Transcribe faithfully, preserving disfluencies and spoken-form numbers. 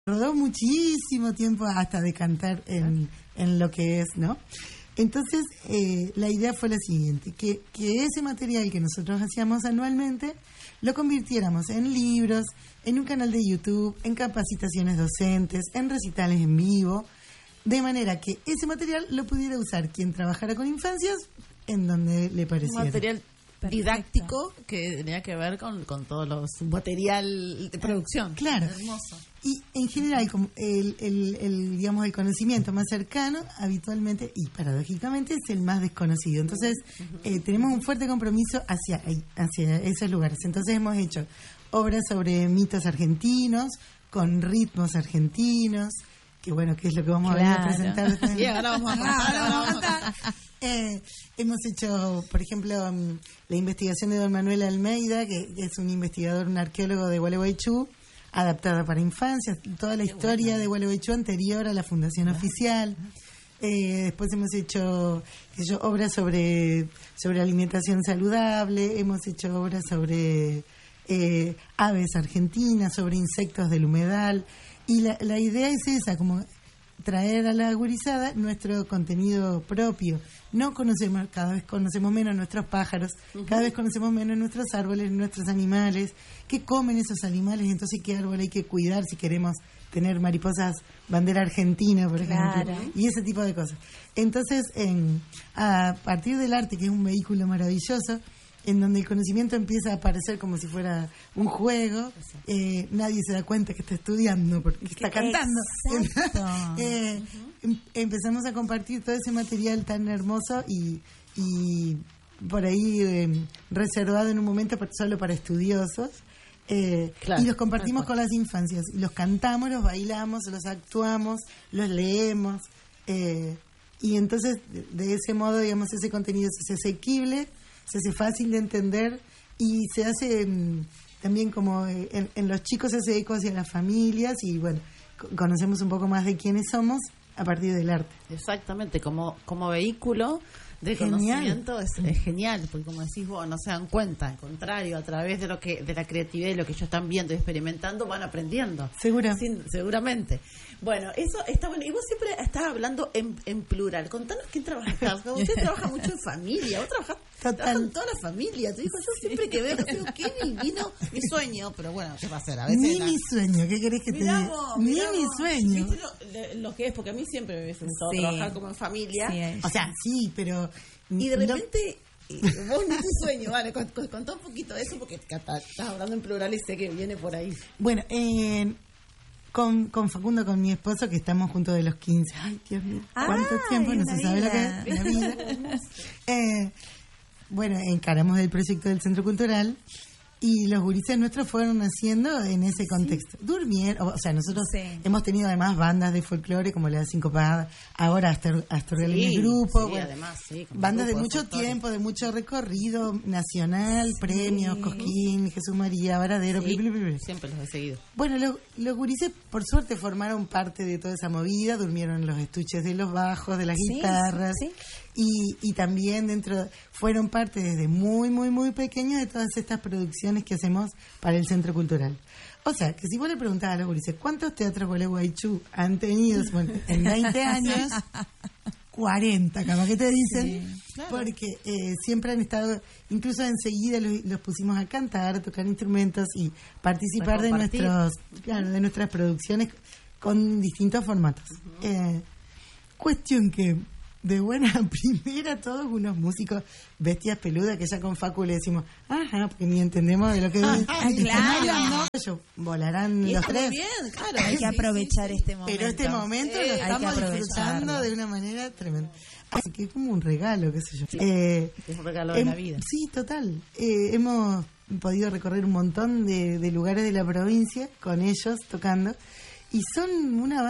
rodó muchísimo tiempo hasta de cantar en, en lo que es, ¿no? Entonces, eh, la idea fue la siguiente, que, que ese material que nosotros hacíamos anualmente lo convirtiéramos en libros, en un canal de YouTube, en capacitaciones docentes, en recitales en vivo, de manera que ese material lo pudiera usar quien trabajara con infancias en donde le pareciera. Material didáctico que tenía que ver con, con todo los material de producción. Claro. Hermoso. Y en general, como el, el, el, digamos, el conocimiento más cercano, habitualmente y paradójicamente, es el más desconocido. Entonces, uh-huh. eh, tenemos un fuerte compromiso hacia, hacia esos lugares. Entonces, hemos hecho obras sobre mitos argentinos, con ritmos argentinos, que bueno, que es lo que vamos claro. a venir a presentar. Sí, ahora vamos a contar, ahora vamos a contar. Eh, hemos hecho, por ejemplo, um, la investigación de don Manuel Almeida, que, que es un investigador, un arqueólogo de Gualeguaychú, adaptada para infancias, toda la Qué historia bueno. de Gualeguaychú anterior a la fundación uh-huh. oficial. Eh, después hemos hecho, hecho obras sobre, sobre alimentación saludable, hemos hecho obras sobre eh, aves argentinas, sobre insectos del humedal. Y la, la idea es esa, como traer a la gurizada nuestro contenido propio. No conocemos, cada vez conocemos menos nuestros pájaros, uh-huh. cada vez conocemos menos nuestros árboles, nuestros animales, qué comen esos animales, entonces qué árbol hay que cuidar si queremos tener mariposas bandera argentina, por ejemplo, claro. y ese tipo de cosas. Entonces, en, a partir del arte, que es un vehículo maravilloso, en donde el conocimiento empieza a aparecer como si fuera un juego, eh, nadie se da cuenta que está estudiando porque está cantando. eh, uh-huh. em, empezamos a compartir todo ese material tan hermoso y, y por ahí eh, reservado en un momento solo para estudiosos. Eh, claro, y los compartimos con las infancias. Y los cantamos, los bailamos, los actuamos, los leemos. Eh, y entonces, de, de ese modo, digamos, ese contenido se hace asequible, se hace fácil de entender y se hace mmm, también como eh, en, en los chicos se hace eco hacia las familias y bueno, c- conocemos un poco más de quiénes somos a partir del arte. Exactamente, como, como vehículo de genial. Conocimiento es, es genial, porque como decís vos, no se dan cuenta, al contrario, a través de lo que de la creatividad y lo que ellos están viendo y experimentando, van aprendiendo. Seguro. Sin, seguramente. Bueno, eso está bueno. Y vos siempre estás hablando en, en plural. Contanos quién trabaja. Usted trabaja mucho en familia, vos trabajás trabaja en toda la familia. Te digo, yo siempre que veo, digo, qué divino mi sueño, pero bueno, ¿qué va a hacer? A veces Ni la... mi sueño, ¿qué querés que mirá te diga? Vos, Ni mirá mi vos. sueño. ¿Viste lo, lo que es? Porque a mí siempre me hubiese gustado Sí. trabajar como en familia. Sí, o sea, sí, pero... Y de no... repente... Vos ni tu sueño, vale, contá un poquito de eso porque estás hablando en plural y sé que viene por ahí. Bueno, eh, con, con Facundo, con mi esposo, que estamos juntos de los quince. Ay, Dios mío, ¿cuánto Ay, tiempo? No la se sabe vida. lo que es la vida. eh, bueno, encaramos el proyecto del Centro Cultural y los gurises nuestros fueron naciendo en ese contexto. Sí. Durmieron, o sea, nosotros sí. hemos tenido además bandas de folclore como la Sincopada, ahora Astor, Astorreal sí, en el grupo, sí, bueno, además, sí, bandas de mucho folclore. Tiempo, de mucho recorrido nacional, sí. premios, Cosquín, Jesús María, Varadero, sí, bli, bli, bli. siempre los he seguido. Bueno, lo, los gurises por suerte formaron parte de toda esa movida, durmieron en los estuches de los bajos, de las sí, guitarras. Sí. Y, y también dentro fueron parte desde muy, muy, muy pequeños de todas estas producciones que hacemos para el Centro Cultural. O sea, que si vos le preguntabas a los gurises, ¿cuántos teatros Gualeguaychú han tenido? Bueno, en veinte años, cuarenta, capaz que te dicen, sí, claro. porque eh, siempre han estado, incluso enseguida los, los pusimos a cantar, a tocar instrumentos y participar de nuestros, claro, de nuestras producciones con distintos formatos. Uh-huh. Eh, cuestión que de buena primera todos unos músicos bestias peludas que ya con Facu le decimos, ajá, porque ni entendemos de lo que dicen. Ah, claro. Ellos volarán y los tres. Bien, claro. Hay que aprovechar sí, sí, sí. este momento. Pero este momento eh, lo estamos disfrutando de una manera tremenda. Así que es como un regalo, qué sé yo. Sí, eh, es un regalo de eh, la vida. Sí, total. Eh, hemos podido recorrer un montón de, de lugares de la provincia con ellos tocando y son una